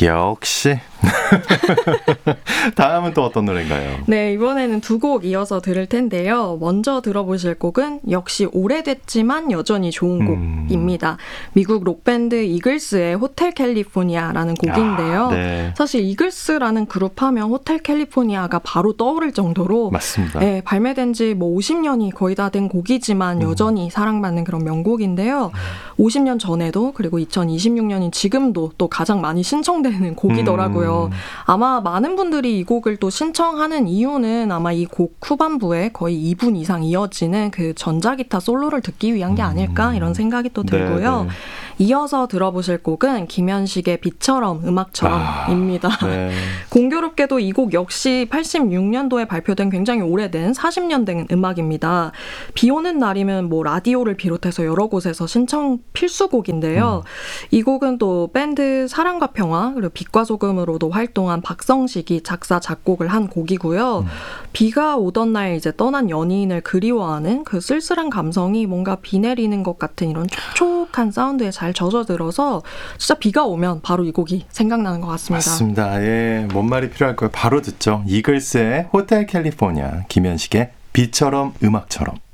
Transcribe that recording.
역시. 다음은 또 어떤 노래인가요? 네, 이번에는 두 곡 이어서 들을 텐데요. 먼저 들어보실 곡은 역시 오래됐지만 여전히 좋은 곡입니다. 미국 록밴드 이글스의 호텔 캘리포니아라는 곡인데요. 네. 사실 이글스라는 그룹 하면 호텔 캘리포니아가 바로 떠오를 정도로 맞습니다. 네, 발매된 지 뭐 50년이 거의 다 된 곡이지만 여전히 사랑받는 그런 명곡인데요. 50년 전에도 그리고 2026년인 지금도 또 가장 많이 신청되는 곡이더라고요. 아마 많은 분들이 이 곡을 또 신청하는 이유는 아마 이 곡 후반부에 거의 2분 이상 이어지는 그 전자기타 솔로를 듣기 위한 게 아닐까 이런 생각이 또 들고요. 네. 이어서 들어보실 곡은 김현식의 비처럼 음악처럼입니다. 네. 공교롭게도 이 곡 역시 86년도에 발표된 굉장히 오래된 40년 된 음악입니다. 비 오는 날이면 뭐 라디오를 비롯해서 여러 곳에서 신청 필수곡인데요. 이 곡은 또 밴드 사랑과 평화 그리고 빛과 소금으로도 활동한 박성식이 작사 작곡을 한 곡이고요. 비가 오던 날 이제 떠난 연인을 그리워하는 그 쓸쓸한 감성이 뭔가 비 내리는 것 같은 이런 촉촉한 사운드에 잘 젖어들어서 진짜 비가 오면 바로 이 곡이 생각나는 것 같습니다. 맞습니다. 예, 뭔 말이 필요할 거예요. 바로 듣죠. 이글스의 호텔 캘리포니아, 김현식의 비처럼 음악처럼.